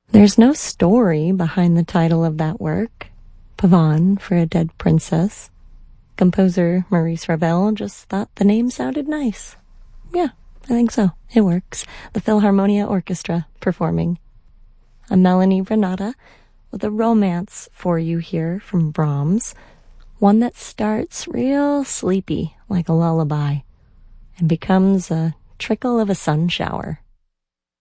There's no story behind the title of that work, Pavane for a Dead Princess. Composer Maurice Ravel just thought the name sounded nice. Yeah, I think so. It works. The Philharmonia Orchestra performing. I'm Melanie Renata with a romance for you here from Brahms, one that starts real sleepy like a lullaby and becomes a trickle of a sun shower.